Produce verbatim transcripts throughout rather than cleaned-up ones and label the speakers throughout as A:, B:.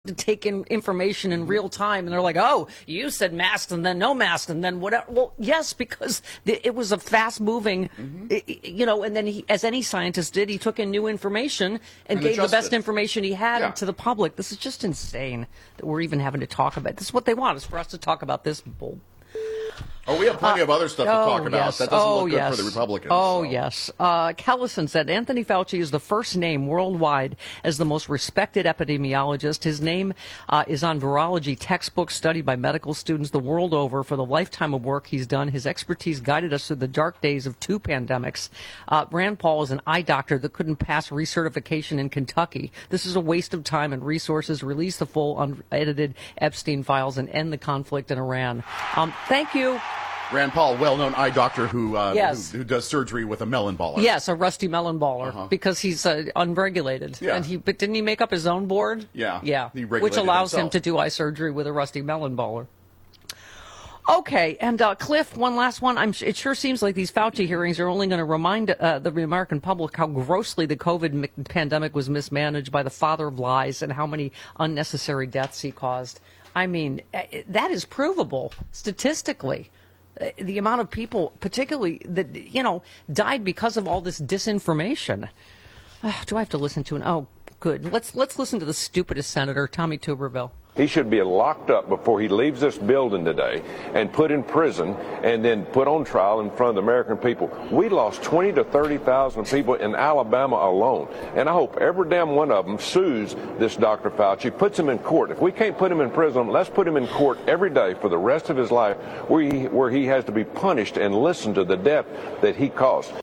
A: to take in information in real time, and they're like, oh, you said masks and then no masks and then whatever. Well, yes, because it was a fast-moving, mm-hmm. you know, and then he, as any scientist did, he took in new information and, and gave the best it. information he had yeah. to the public. This is just insane that we're even having to talk about. This is what they want, is for us to talk about this bull.
B: Oh, we have plenty uh, of other stuff to
A: oh,
B: talk about.
A: Yes.
B: That doesn't
A: oh,
B: look good
A: yes.
B: for the Republicans.
A: Oh,
B: so.
A: yes. Uh, Kellison said Anthony Fauci is the first name worldwide as the most respected epidemiologist. His name uh, is on virology textbooks studied by medical students the world over. For the lifetime of work he's done, his expertise guided us through the dark days of two pandemics. Uh, Rand Paul is an eye doctor that couldn't pass recertification in Kentucky. This is a waste of time and resources. Release the full unedited Epstein files and end the conflict in Iran. Um, thank you.
B: Rand Paul, well-known eye doctor who, uh,
A: yes.
B: who who does surgery with a melon baller.
A: Yes, a rusty melon baller,
B: uh-huh.
A: because he's uh, unregulated.
B: Yeah.
A: And he, but didn't he make up his own board?
B: Yeah.
A: Yeah.
B: He
A: which allows
B: himself.
A: him to do eye surgery with a rusty melon baller. Okay, and uh, Cliff, one last one. I'm, it sure seems like these Fauci hearings are only going to remind uh, the American public how grossly the COVID pandemic was mismanaged by the father of lies and how many unnecessary deaths he caused. I mean, that is provable statistically. The amount of people, particularly that, you know, died because of all this disinformation. Uh, do I have to listen to an? Oh, good. Let's let's listen to the stupidest senator, Tommy Tuberville.
C: He should be locked up before he leaves this building today and put in prison and then put on trial in front of the American people. We lost twenty to thirty thousand people in Alabama alone. And I hope every damn one of them sues this Doctor Fauci, puts him in court. If we can't put him in prison, let's put him in court every day for the rest of his life where he, where he has to be punished and listen to the death that he caused.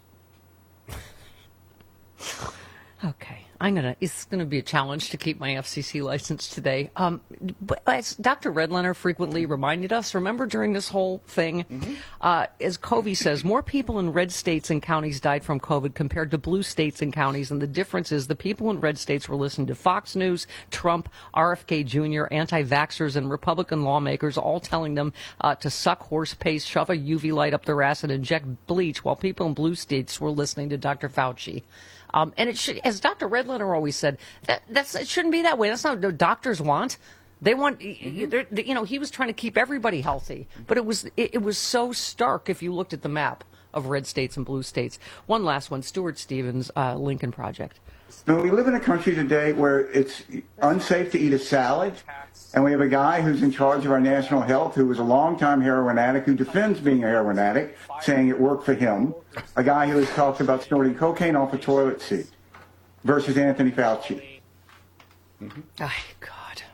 A: Okay. I'm gonna. It's gonna be a challenge to keep my F C C license today. Um, but as Doctor Redlener frequently reminded us, remember during this whole thing, mm-hmm. uh, as Covey says, more people in red states and counties died from COVID compared to blue states and counties, and the difference is the people in red states were listening to Fox News, Trump, R F K Junior, anti-vaxxers, and Republican lawmakers, all telling them uh, to suck horse paste, shove a U V light up their ass, and inject bleach, while people in blue states were listening to Doctor Fauci. Um, and it should, as Doctor Redlener always said, that that's it shouldn't be that way. That's not what doctors want. They want, mm-hmm. you know, he was trying to keep everybody healthy, but it was it, it was so stark if you looked at the map of red states and blue states. One last one, Stuart Stevens, uh, Lincoln Project.
D: Now, we live in a country today where it's unsafe to eat a salad, and we have a guy who's in charge of our national health who was a longtime heroin addict who defends being a heroin addict, saying it worked for him, a guy who has talked about snorting cocaine off a toilet seat, versus Anthony Fauci.
A: Mm-hmm. Oh, God.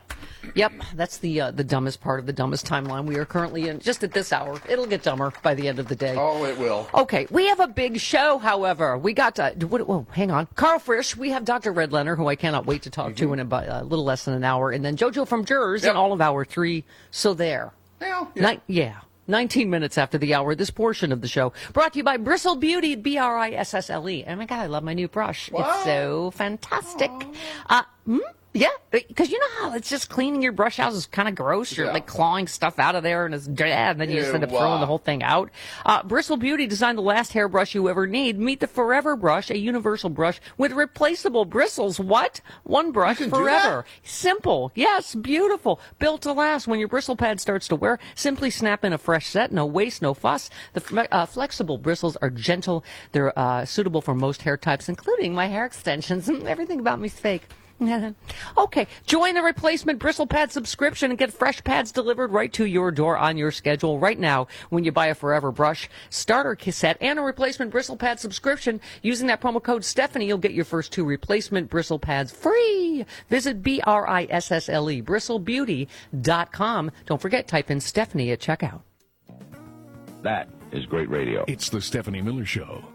A: Yep, that's the uh, the dumbest part of the dumbest timeline we are currently in. Just at this hour, it'll get dumber by the end of the day.
B: Oh, it will.
A: Okay, we have a big show. However, we got to. What, oh, hang on, Carl Frisch. We have Doctor Redlener, who I cannot wait to talk mm-hmm. to in about a little less than an hour, and then JoJo from Jers yep. in all of hour three. So there.
B: Yeah. Yeah.
A: Ni- yeah. nineteen minutes after the hour, this portion of the show brought to you by Bristle Beauty, B R I S S L E. Oh my God, I love my new brush.
B: What?
A: It's so fantastic. Uh, hmm? Yeah, because you know how it's just cleaning your brush out is kind of gross. You're
B: yeah.
A: like clawing stuff out of there, and it's and then you
B: Ew,
A: just end up
B: wow.
A: throwing the whole thing out. Uh, Bristle Beauty designed the last hairbrush you ever need. Meet the Forever Brush, a universal brush with replaceable bristles. What? One brush forever. Simple. Yes, beautiful. Built to last. When your bristle pad starts to wear, simply snap in a fresh set. No waste, no fuss. The uh, flexible bristles are gentle. They're uh, suitable for most hair types, including my hair extensions. Everything about me's fake. Okay, join the replacement bristle pad subscription and get fresh pads delivered right to your door on your schedule right now when you buy a Forever brush, starter set, and a replacement bristle pad subscription. Using that promo code Stephanie, you'll get your first two replacement bristle pads free. Visit B R I S S L E, bristle beauty dot com. Don't forget, type in Stephanie at checkout.
E: That is great radio.
F: It's the Stephanie Miller Show.